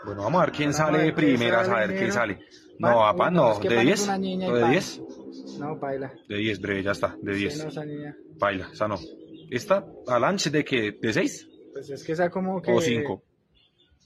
Bueno, vamos a ver quién Bueno, vamos sale a de ver qué primeras, a sale, ver qué negro. sale. Pan, No, uy, papá, no, no. es que ¿De pan es 10? una niña y ¿O de pan. 10? No, baila. De 10, breve, ya está, de Sí, 10. no, esa niña. Baila, esa no. ¿Esta, Alanche, de qué? ¿De 6? Pues es que esa como ¿O que 5?